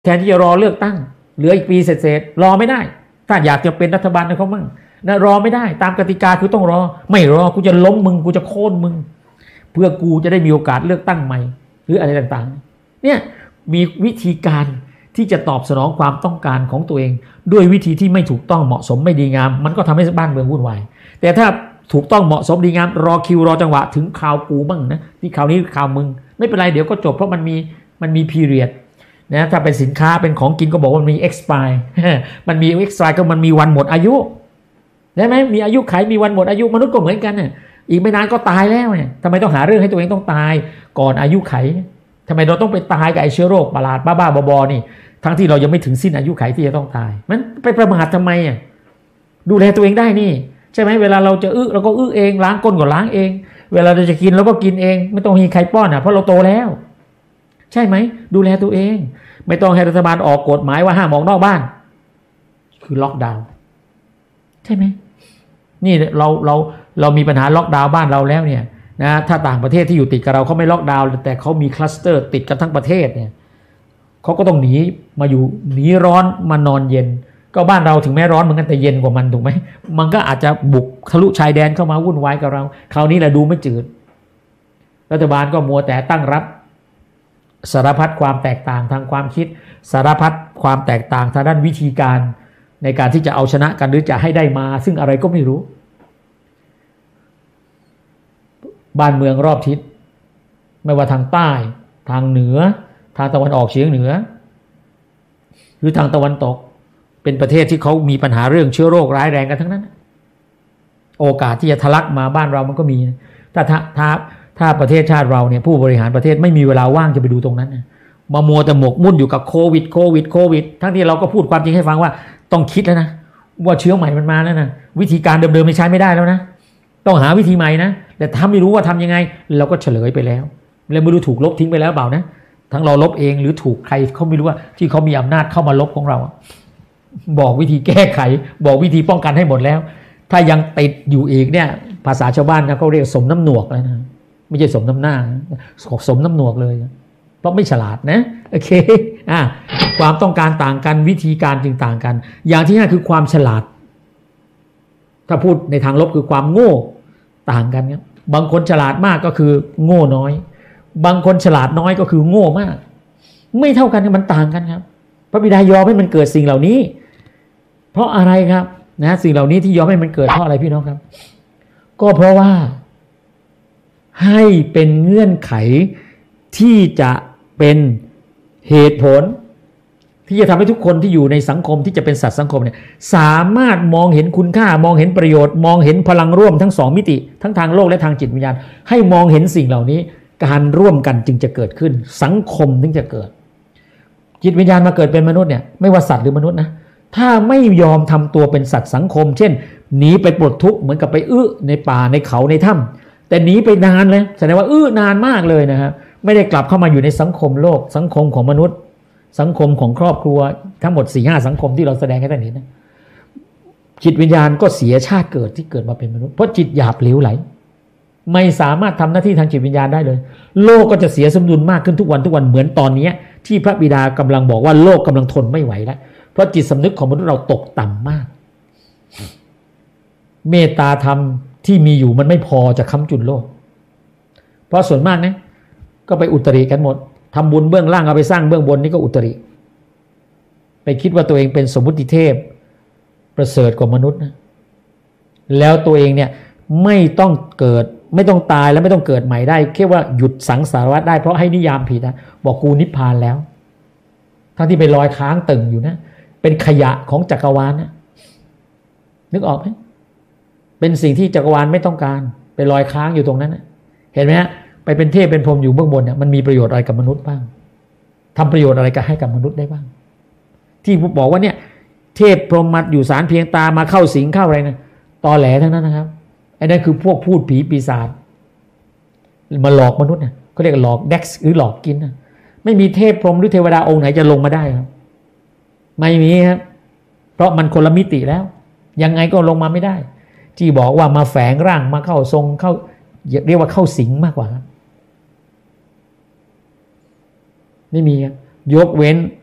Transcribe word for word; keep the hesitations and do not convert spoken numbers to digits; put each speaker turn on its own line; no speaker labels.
แทนที่จะรอเลือกตั้งเหลืออีกปีเศษๆรอไม่ได้ถ้าอยากจะเป็นรัฐบาลให้เขามั่งนะรอไม่ได้ตามกติกาคือต้องรอไม่รอกูจะล้มมึงกูจะโค่นมึงเพื่อกูจะได้มีโอกาสเลือกตั้งใหม่หรืออะไรต่างๆเนี่ยมีวิธีการที่จะตอบสนองความต้องการของตัวเองด้วยวิธีที่ไม่ถูกต้องเหมาะสมไม่ดีงามมันก็ทำให้บ้านเมืองวุ่นวายแต่ถ้าถูกต้องเหมาะสมดีงามรอคิวรอจังหวะถึงข่าวกูบ้างนะที่ข่าวนี้ข่าวมึงไม่เป็นไรเดี๋ยวก็จบเพราะมันมีมันมี period นะถ้าเป็นสินค้าเป็นของกินก็บอกว่ามันมี expire มันมี expire ก็มันมีวันหมดอายุใช่ไหมมีอายุไขมีวันหมดอายุมนุษย์ก็เหมือนกันน่ะอีกไม่นานก็ตายแล้วเนี่ยทำไมต้องหาเรื่องให้ตัวเองต้องตายก่อนอายุไขทำไมเราต้องไปตายกับไอ้เชื้อโรคประหลาดบ้าๆบอๆนี่ทั้งที่เรายังไม่ถึงสิ้นอายุไขที่จะต้องตายมันไปประมาททำไมอ่ะดูแลตัวเองได้นี่ใช่ไหมเวลาเราจะอึเราก็อึเองล้างก้นก็ล้างเองเวลาเราจะกินเราก็กินเองไม่ต้องมีใครป้อนอ่ะเพราะเราโตแล้วใช่ไหมดูแลตัวเองไม่ต้องให้รัฐบาลออกกฎหมายว่าห้ามออกนอกบ้านคือล็อกดาวน์ใช่ไหมนี่เราเราเรามีปัญหาล็อกดาวน์บ้านเราแล้วเนี่ยนะถ้าต่างประเทศที่อยู่ติดกับเราเขาไม่ล็อกดาวน์แต่เขามีคลัสเตอร์ติดกันทั้งประเทศเนี่ยเขาก็ต้องหนีมาอยู่หนีร้อนมานอนเย็นก็บ้านเราถึงแม้ร้อนเหมือนกันแต่เย็นกว่ามันถูกไหมมันก็อาจจะบุกทะลุชายแดนเข้ามาวุ่นวายกับเราคราวนี้แหละดูไม่จืดรัฐบาลก็มัวแต่ตั้งรับสารพัดความแตกต่างทางความคิดสารพัดความแตกต่างทางด้านวิธีการในการที่จะเอาชนะกันหรือจะให้ได้มาซึ่งอะไรก็ไม่รู้บ้านเมืองรอบทิศไม่ว่าทางใต้ทางเหนือทางตะวันออกเฉียงเหนือหรือทางตะวันตกเป็นประเทศที่เขามีปัญหาเรื่องเชื้อโรคร้ายแรงกันทั้งนั้นโอกาสที่จะทะลักมาบ้านเรามันก็มีถ้าถ้าถ้าถ้าประเทศชาติเราเนี่ยผู้บริหารประเทศไม่มีเวลาว่างจะไปดูตรงนั้นนะมามัวแต่หมกมุ่นอยู่กับโควิดโควิดโควิดทั้งที่เราก็พูดความจริงให้ฟังว่าต้องคิดแล้วนะว่าเชื้อใหม่มันมาแล้วนะวิธีการเดิมๆไม่ใช้ไม่ได้แล้วนะต้องหาวิธีใหม่นะแต่ถ้าไม่รู้ว่าทำยังไงเราก็เฉลยไปแล้วแล้วไม่รู้ถูกลบทิ้งไปแล้วเปล่านะทั้งเราลบเองหรือถูกใครเขาไม่รู้ว่าที่เขามีอำนาจเข้ามาลบของเราบอกวิธีแก้ไขบอกวิธีป้องกันให้หมดแล้วถ้ายังติดอยู่อีกเนี่ยภาษาชาวบ้านเขาเรียกสมน้ำหนวกแล้วนะไม่ใช่สมน้ำหน้าสมน้ำหนวกเลยเพราะไม่ฉลาดนะโอเคอ่ะความต้องการต่างกันวิธีการจึงต่างกันอย่างที่ห้าคือความฉลาดถ้าพูดในทางลบคือความโง่ต่างกันครับบางคนฉลาดมากก็คือโง่น้อยบางคนฉลาดน้อยก็คือโง่มากไม่เท่ากันมันต่างกันครับพระบิดายอมให้มันเกิดสิ่งเหล่านี้เพราะอะไรครับนะสิ่งเหล่านี้ที่ยอมให้มันเกิดเพราะอะไรพี่น้องครับก็เพราะว่าให้เป็นเงื่อนไขที่จะเป็นเหตุผลที่จะทำให้ทุกคนที่อยู่ในสังคมที่จะเป็นสัตว์สังคมเนี่ยสามารถมองเห็นคุณค่ามองเห็นประโยชน์มองเห็นพลังร่วมทั้งสองมิติทั้งทางโลกและทางจิตวิญญาณให้มองเห็นสิ่งเหล่านี้การร่วมกันจึงจะเกิดขึ้นสังคมถึงจะเกิดจิตวิญญาณมาเกิดเป็นมนุษย์เนี่ยไม่ว่าสัตว์หรือมนุษย์นะถ้าไม่ยอมทำตัวเป็นสัตว์สังคมเช่นหนีไปปลดทุกข์เหมือนกับไปอื้อในป่าในเขาในถ้ำแต่หนีไปนานเลยแสดงว่าอื้อนานมากเลยนะฮะไม่ได้กลับเข้ามาอยู่ในสังคมโลกสังคมของมนุษย์สังคมของครอบครัวทั้งหมด สี่ห้า สังคมที่เราแสดงให้ท่านเห็นนะจิตวิญญาณก็เสียชาติเกิดที่เกิดมาเป็นมนุษย์เพราะจิตหยาบเหลวไหลไม่สามารถทำหน้าที่ทางจิตวิญญาณได้เลยโลกก็จะเสียสมดุลมากขึ้นทุกวันทุกวันเหมือนตอนนี้ที่พระบิดากำลังบอกว่าโลกกำลังทนไม่ไหวแล้วเพราะจิตสำนึกของมนุษย์เราตกต่ำมากเมตตาธรรมที่มีอยู่มันไม่พอจะค้ำจุนโลกเพราะส่วนมากนะก็ไปอุตริกันหมดทำบุญเบื้องล่างเอาไปสร้างเบื้องบนนี่ก็อุตริไปคิดว่าตัวเองเป็นสมมุติเทพประเสริฐกว่ามนุษย์นะแล้วตัวเองเนี่ยไม่ต้องเกิดไม่ต้องตายแล้วไม่ต้องเกิดใหม่ได้แค่ว่าหยุดสังสารวัฏได้เพราะให้นิยามผิดนะบอกกูนิพพานแล้วทั้งที่ไปลอยค้างตึงอยู่นะเป็นขยะของจักรวาลนะนึกออกไหมเป็นสิ่งที่จักรวาลไม่ต้องการไปลอยค้างอยู่ตรงนั้นนะเห็นไหมฮะไปเป็นเทพเป็นพรหมอยู่เบื้องบนเนี่ยมันมีประโยชน์อะไรกับมนุษย์บ้างทำประโยชน์อะไรกับให้กับมนุษย์ได้บ้างที่ผมบอกว่าเนี่ยเทพพรหมมาอยู่สารเพียงตามาเข้าสิงเข้าอะไรนะตอแหลทั้งนั้นนะครับไอ้นั่นคือพวกพูดผีปีศาจมาหลอกมนุษย์เนี่ยเขาเรียกหลอกเด็กหรือหลอกกินนะไม่มีเทพพรหมหรือเทวดาองค์ไหนจะลงมาได้ครับไม่มีครับเพราะมันคนละมิติแล้วยังไงก็ลงมาไม่ได้ที่บอกว่ามาแฝงร่างมาเข้าทรงเข้าเรียกว่าเข้าสิงมากกว่าไม่มีครับยกเว้น